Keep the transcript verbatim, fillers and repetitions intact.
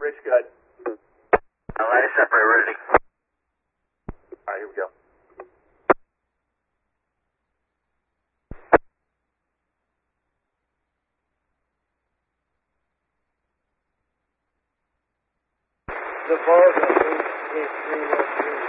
Rich, good. Atlanta separate, ready. All right, here we go. The Volga, eight eight three one three.